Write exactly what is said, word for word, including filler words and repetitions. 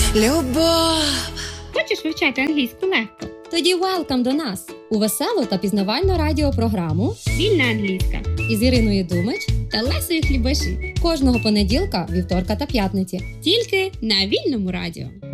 Любов. Хочеш вивчати англійську легко? Тоді welcome до нас у веселу та пізнавальну радіопрограму Вільна англійська із Іриною Думич та Лесею Хлібаші. кожного понеділка, вівторка та п'ятниці. Тільки на Вільному радіо.